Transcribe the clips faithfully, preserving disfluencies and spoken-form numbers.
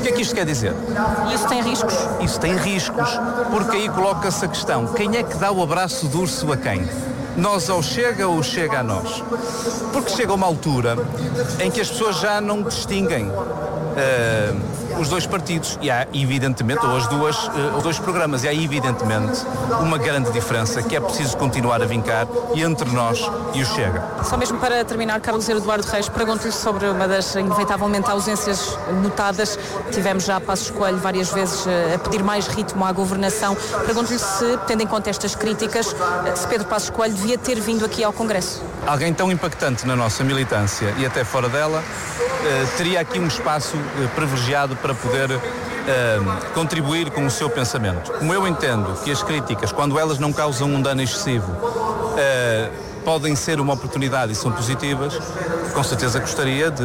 O que é que isto quer dizer? Isso tem riscos? Isso tem riscos, porque aí coloca-se a questão, quem é que dá o abraço de urso a quem? Nós ao Chega ou Chega a nós? Porque chega uma altura em que as pessoas já não distinguem uh, os dois partidos e há evidentemente, ou as duas, uh, os dois programas, e há evidentemente uma grande diferença que é preciso continuar a vincar entre nós e o Chega. Só mesmo para terminar, Carlos Eduardo Reis, pergunto-lhe sobre uma das inevitavelmente ausências notadas. Tivemos já a Passos Coelho várias vezes a pedir mais ritmo à governação. Pergunto-lhe se, tendo em conta estas críticas, se Pedro Passos Coelho devia ter vindo aqui ao Congresso. Alguém tão impactante na nossa militância e até fora dela, eh, teria aqui um espaço eh, privilegiado para poder eh, contribuir com o seu pensamento. Como eu entendo que as críticas, quando elas não causam um dano excessivo, eh, podem ser uma oportunidade e são positivas, com certeza gostaria de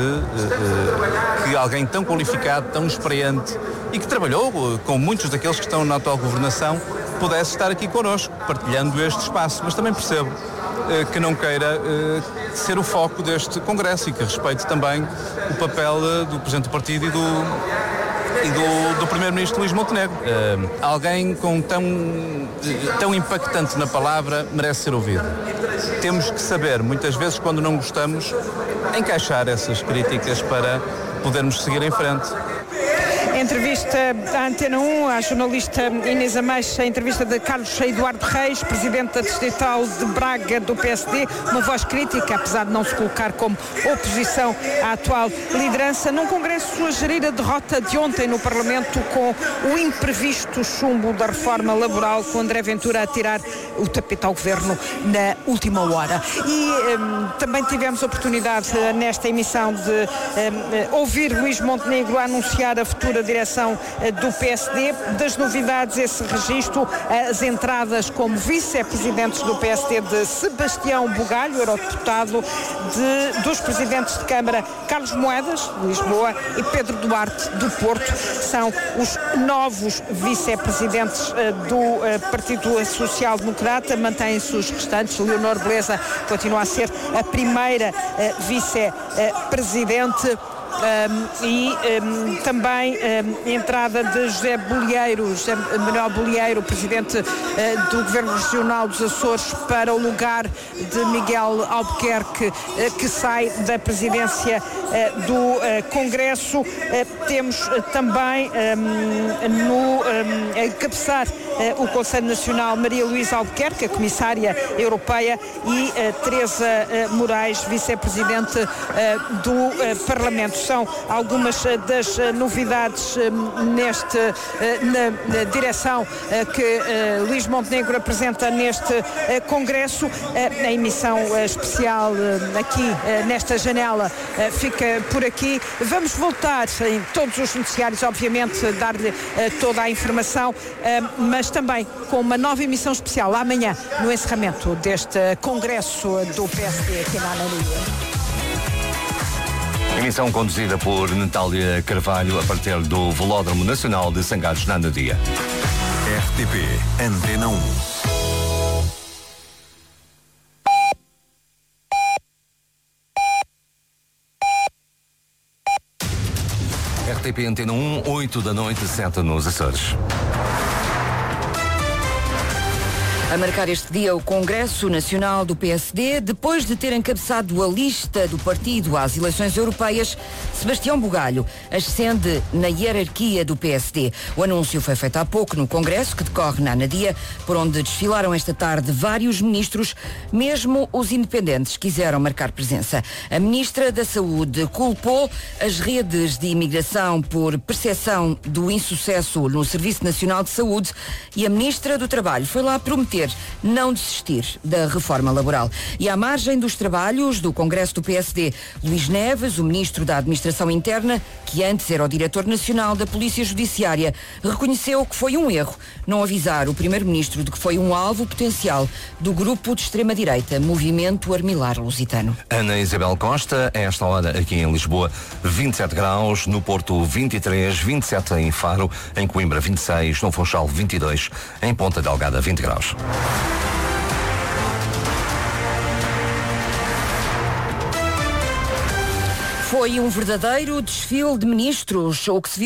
eh, que alguém tão qualificado, tão experiente e que trabalhou eh, com muitos daqueles que estão na atual governação pudesse estar aqui connosco, partilhando este espaço. Mas também percebo eh, que não queira eh, ser o foco deste Congresso e que respeite também o papel eh, do Presidente do Partido e do, e do, do Primeiro-Ministro Luís Montenegro. Eh, alguém com tão, tão impactante na palavra merece ser ouvido. Temos que saber, muitas vezes, quando não gostamos, encaixar essas críticas para podermos seguir em frente. Entrevista à Antena um, à jornalista Inês Ameixa, entrevista de Carlos Eduardo Reis, presidente da Distrital de Braga do P S D, uma voz crítica, apesar de não se colocar como oposição à atual liderança, num congresso a gerir a derrota de ontem no Parlamento com o imprevisto chumbo da reforma laboral, com André Ventura a tirar o tapete ao governo na última hora. E um, também tivemos a oportunidade uh, nesta emissão de um, uh, ouvir Luís Montenegro a anunciar a futura direção do P S D. Das novidades, esse registro, as entradas como vice-presidentes do P S D de Sebastião Bugalho, eurodeputado, de, dos presidentes de Câmara Carlos Moedas, de Lisboa, e Pedro Duarte, do Porto, são os novos vice-presidentes do Partido Social Democrata. Mantêm-se os restantes. Leonor Beleza continua a ser a primeira vice-presidente. Um, e um, também um, entrada de José Bolieiro, José Manuel Bolieiro, presidente uh, do Governo Regional dos Açores, para o lugar de Miguel Albuquerque, uh, que sai da presidência uh, do uh, Congresso. Uh, temos uh, também um, no um, a cabeçar uh, o Conselho Nacional Maria Luísa Albuquerque, a comissária europeia, e uh, Teresa uh, Moraes, vice-presidente uh, do uh, Parlamento. São algumas das novidades neste, na, na direção que Luís Montenegro apresenta neste Congresso. A emissão especial aqui nesta janela fica por aqui. Vamos voltar em todos os noticiários, obviamente, dar-lhe toda a informação, mas também com uma nova emissão especial amanhã, no encerramento deste Congresso do P S D aqui na Anadia. Emissão conduzida por Natália Carvalho a partir do Velódromo Nacional de Sangados na Anadia. R T P Antena um. R T P Antena um, oito da noite, sete nos Açores. A marcar este dia o Congresso Nacional do P S D, depois de ter encabeçado a lista do partido às eleições europeias, Sebastião Bugalho ascende na hierarquia do P S D. O anúncio foi feito há pouco no Congresso, que decorre na Anadia, por onde desfilaram esta tarde vários ministros, mesmo os independentes quiseram marcar presença. A Ministra da Saúde culpou as redes de imigração por percepção do insucesso no Serviço Nacional de Saúde e a Ministra do Trabalho foi lá prometer não desistir da reforma laboral. E à margem dos trabalhos do Congresso do P S D, Luís Neves, o Ministro da Administração Interna, que antes era o Diretor Nacional da Polícia Judiciária, reconheceu que foi um erro não avisar o Primeiro-Ministro de que foi um alvo potencial do grupo de extrema-direita Movimento Armilar Lusitano. Ana Isabel Costa, a esta hora aqui em Lisboa, vinte e sete graus, no Porto vinte e três, vinte e sete em Faro, em Coimbra vinte e seis, no Funchal vinte e dois, em Ponta Delgada vinte graus. Foi um verdadeiro desfile de ministros, o que se viu